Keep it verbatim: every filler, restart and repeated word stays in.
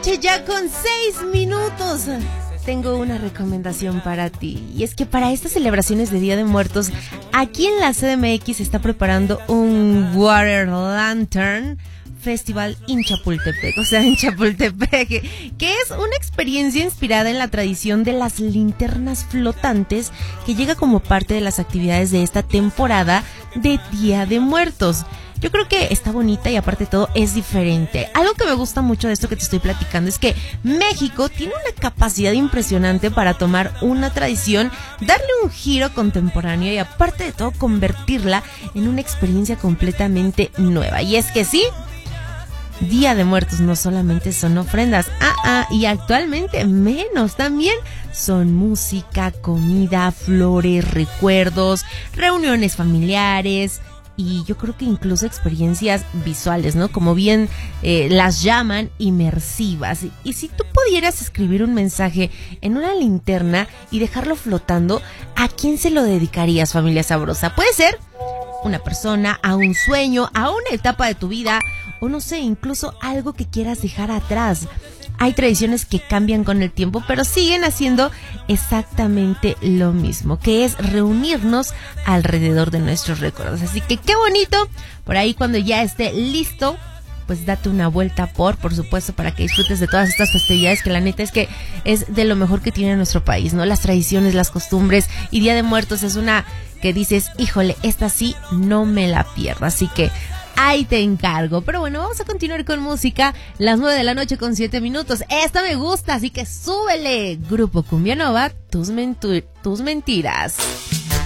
Ya con seis minutos tengo una recomendación para ti, y es que para estas celebraciones de Día de Muertos aquí en la C D M X se está preparando un Water Lantern Festival en Chapultepec, o sea, en Chapultepec, que es una experiencia inspirada en la tradición de las linternas flotantes que llega como parte de las actividades de esta temporada de Día de Muertos. Yo creo que está bonita y aparte de todo es diferente. Algo que me gusta mucho de esto que te estoy platicando es que México tiene una capacidad impresionante para tomar una tradición, darle un giro contemporáneo y aparte de todo convertirla en una experiencia completamente nueva. Y es que sí, Día de Muertos no solamente son ofrendas, ah, ah, y actualmente menos, también son música, comida, flores, recuerdos, reuniones familiares y yo creo que incluso experiencias visuales, ¿no? Como bien eh, las llaman, inmersivas. Y, y si tú pudieras escribir un mensaje en una linterna y dejarlo flotando, ¿a quién se lo dedicarías, familia sabrosa? Puede ser una persona, a un sueño, a una etapa de tu vida, o no sé, incluso algo que quieras dejar atrás. Hay tradiciones que cambian con el tiempo, pero siguen haciendo exactamente lo mismo, que es reunirnos alrededor de nuestros recuerdos. Así que qué bonito, por ahí cuando ya esté listo, pues date una vuelta por, por supuesto, para que disfrutes de todas estas festividades que la neta es que es de lo mejor que tiene nuestro país, ¿no? Las tradiciones, las costumbres, y Día de Muertos es una que dices, híjole, esta sí no me la pierdo, así que ahí te encargo. Pero bueno, vamos a continuar con música. Las nueve de la noche con siete minutos. Esta me gusta, así que súbele. Grupo Cumbia Nova, tus, mentu- tus mentiras.